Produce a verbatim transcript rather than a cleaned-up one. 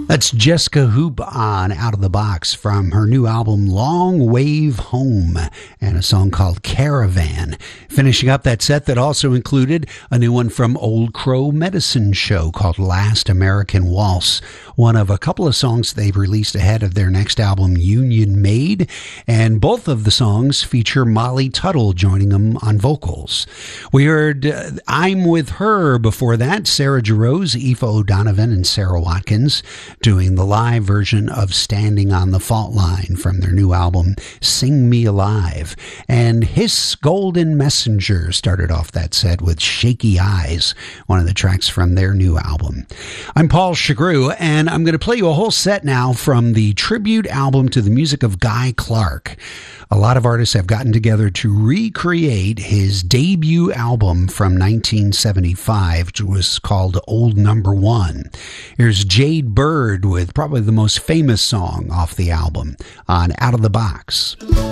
That's Jessica Hoop on Out of the Box from her new album Long Wave Home and a song called Caravan. Finishing up that set that also included a new one from Old Crow Medicine Show called Last American Waltz, one of a couple of songs they've released ahead of their next album Union Made, and both of the songs feature Molly Tuttle joining them on vocals. We heard uh, I'm With Her before that, Sarah Jarosz, Aoife O'Donovan, and Sarah Watkins doing the live version of Standing on the Fault Line from their new album Sing Me Alive. And Hiss Golden Messenger started off that set with Shaky Eyes, one of the tracks from their new album. I'm Paul Chagru, and I'm going to play you a whole set now from the tribute album to the music of Guy Clark. A lot of artists have gotten together to recreate his debut album from nineteen seventy-five, which was called Old Number One. Here's Jade Bird with probably the most famous song off the album on Out of the Box.